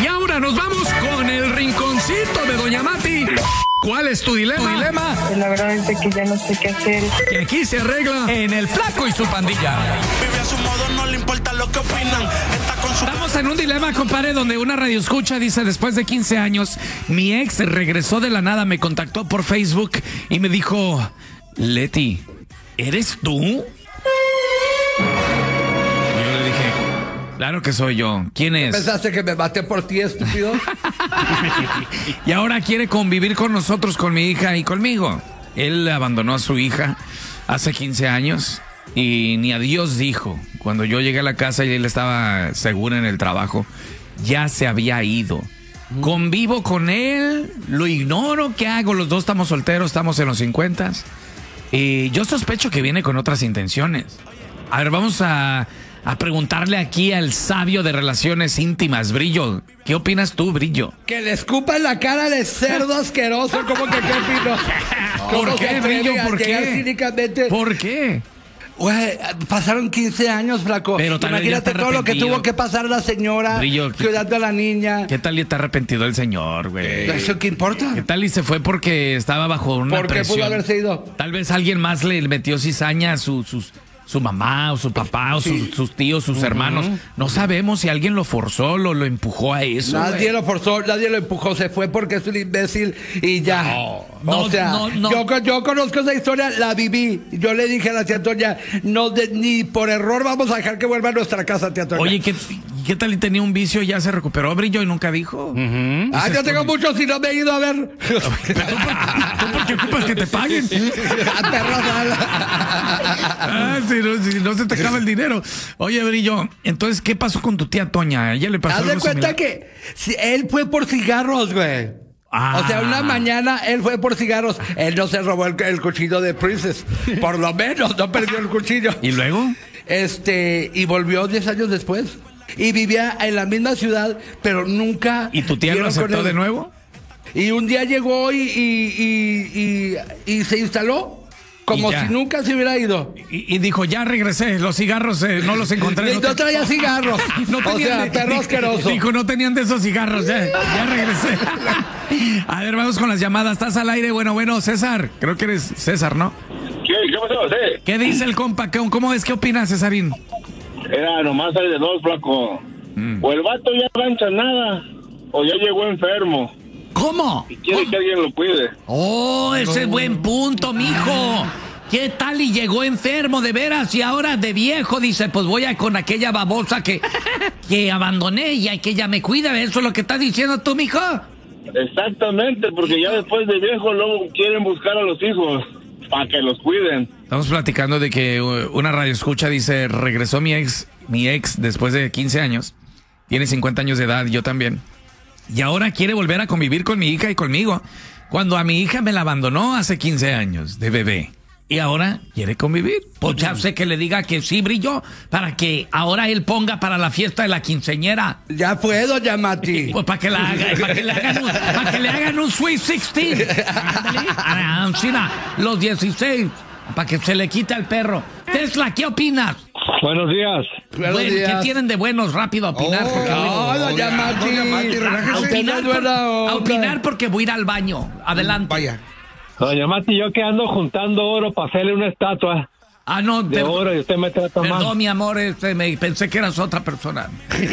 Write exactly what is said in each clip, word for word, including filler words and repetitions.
Y ahora nos vamos con el rinconcito de Doña Mati. ¿Cuál es tu dilema? ¿Tu dilema? La verdad es que ya no sé qué hacer. Que aquí se arregla en El Flaco y su pandilla. Vive a su modo, no le importa lo que opinan. Está con su... Estamos en un dilema, compadre, donde una radioescucha dice: después de quince años, mi ex regresó de la nada, me contactó por Facebook y me dijo: Leti, ¿eres tú? Claro que soy yo. ¿Quién es? ¿Pensaste que me maté por ti, estúpido? Y ahora quiere convivir con nosotros, con mi hija y conmigo. Él abandonó a su hija hace quince años y ni adiós dijo. Cuando yo llegué a la casa y él estaba seguro en el trabajo, ya se había ido. Convivo con él, lo ignoro, ¿qué hago? Los dos estamos solteros, estamos en los cincuentas. Y yo sospecho que viene con otras intenciones. A ver, vamos a... a preguntarle aquí al sabio de relaciones íntimas, Brillo. ¿Qué opinas tú, Brillo? Que le escupa en la cara de cerdo asqueroso. ¿Cómo que qué opino? ¿Por qué, Brillo? ¿Por qué? Cínicamente? ¿Por qué? Güey, pasaron quince años, flaco. Pero tal vez ya imagínate está todo lo que arrepentido. tuvo que pasar la señora, Brillo, ¿qué- cuidando a la niña. ¿Qué tal y está arrepentido el señor, güey? ¿Eso qué importa? ¿Qué tal y se fue porque estaba bajo una ¿Por qué presión? pudo haberse ido? Tal vez alguien más le metió cizaña a su, sus... su mamá o su papá o sus, sus tíos, sus uh-huh. hermanos. No sabemos si alguien lo forzó, lo, lo empujó a eso. Nadie güey. lo forzó, nadie lo empujó, se fue porque es un imbécil y ya. No, o no, sea, no, no. Yo, yo conozco esa historia, la viví. Yo le dije a la tía Antonia, no de, ni por error vamos a dejar que vuelva a nuestra casa, tía Antonia. Oye, ¿qué, ¿qué tal y tenía un vicio? Ya se recuperó, Brillo, y nunca dijo. Uh-huh. Ah, yo tengo muchos y no me he ido a ver. ¿Tú por qué ocupas que te paguen? ah, si, no, si no se te acaba el dinero. Oye, Brillo, entonces, ¿qué pasó con tu tía Toña? ¿A ella le pasó Haz de algo cuenta similar? que si, él fue por cigarros, güey. Ah. O sea, una mañana él fue por cigarros. Él no se robó el, el cuchillo de Princess. Por lo menos, no perdió el cuchillo. ¿Y luego? Este, y volvió diez años después. Y vivía en la misma ciudad, pero nunca... ¿Y tu tía lo aceptó de nuevo? Y un día llegó y, y, y, y, y se instaló. Como si nunca se hubiera ido. Y, y dijo, ya regresé, los cigarros eh, no los encontré. No, te... no traía cigarros. no o sea, de, perro asqueroso. Dijo, no tenían de esos cigarros, ya, ya regresé. A ver, vamos con las llamadas. ¿Estás al aire? Bueno, bueno, César. Creo que eres César, ¿no? ¿Qué? ¿Qué pasó? ¿Sí? ¿Qué dice el compa? ¿Cómo es? ¿Qué opinas, Cesarín? Era nomás hay de dos, flaco. Mm. O el vato ya no avanza nada, o ya llegó enfermo. ¿Cómo? Y quiere ¿Cómo? que alguien lo cuide. Oh, ese es buen punto, mijo. ¿Qué tal y llegó enfermo de veras y ahora de viejo dice, pues voy a con aquella babosa que, que abandoné y que ella me cuida? ¿Eso es lo que estás diciendo tú, mijo? Exactamente, porque ya después de viejo luego quieren buscar a los hijos para que los cuiden. Estamos platicando de que una radioescucha dice, regresó mi ex, mi ex después de quince años, tiene cincuenta años de edad, yo también, y ahora quiere volver a convivir con mi hija y conmigo, cuando a mi hija me la abandonó hace quince años de bebé. Y ahora quiere convivir. Pues ya sé que le diga que sí, Brillo, para que ahora él ponga para la fiesta de la quinceañera. Ya puedo, ya, Mati. Pues para que, la haga, para que le hagan un, para que le hagan un Sweet dieciséis. Ándale, los dieciséis, para que se le quite al perro. Tesla, ¿qué opinas? Buenos días. Bueno, Buenos días. ¿qué tienen de buenos? Rápido a opinar. Oh, porque no, no, ya, Mati. a, opinar por, a opinar porque voy a ir al baño. Adelante. Vaya. Doña Mati, yo que ando juntando oro para hacerle una estatua Ah, no, de per- oro y usted me trata mal. Perdón, mi amor, este, me pensé que eras otra persona.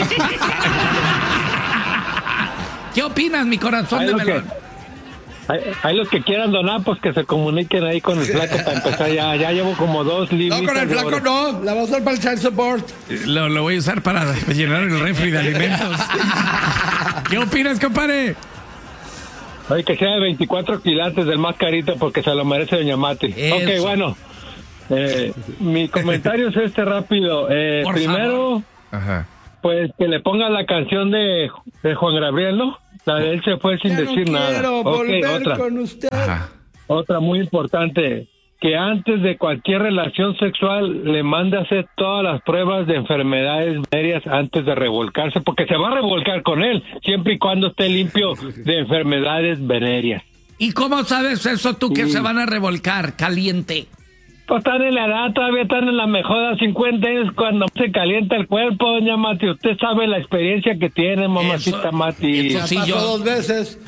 ¿Qué opinas, mi corazón Ahí de lo que- melón? Hay, hay los que quieran donar, pues que se comuniquen ahí con el flaco para empezar. Ya, ya llevo como dos libros. No, con el flaco no. La vamos a usar para el child support. Lo, lo voy a usar para llenar el refri de alimentos. ¿Qué opinas, compadre? Oye, que sea de veinticuatro quilates del más carito porque se lo merece doña Mati. Eso. Ok, bueno. Eh, mi comentario es este rápido. Eh, Por primero, Ajá. pues que le ponga la canción de, de Juan Gabriel, ¿no? La de él se fue sin Ya decir no nada. quiero Ok, volver otra. con usted. Ajá. Otra muy importante. Que antes de cualquier relación sexual le mande a hacer todas las pruebas de enfermedades venéreas antes de revolcarse, porque se va a revolcar con él, siempre y cuando esté limpio de enfermedades venéreas. ¿Y cómo sabes eso tú que Sí. se van a revolcar caliente? Pues están en la edad, todavía están en la mejor a cincuenta años cuando se calienta el cuerpo, doña Mati. Usted sabe la experiencia que tiene, mamacita Eso- Mati. eso Ya sí, pasó yo- dos veces.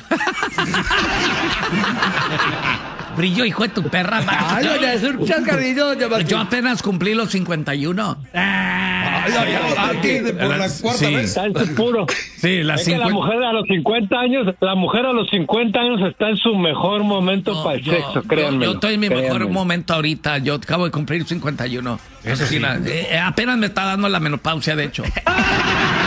Brillo, hijo de tu perra. Ay, doña, es un chascarrillo, doña Mati. Yo apenas cumplí los cincuenta y uno. Ay, doña Mati. Por la cuarta Sí. vez. Está en su puro. Sí, las Es que la cincuenta. mujer a los cincuenta años, la mujer a los cincuenta años está en su mejor momento No, para el yo, sexo, yo- créanme. yo estoy en mi mejor momento ahorita. Yo acabo de cumplir cincuenta y uno. Eso sí. la- eh, apenas me está dando la menopausia, de hecho.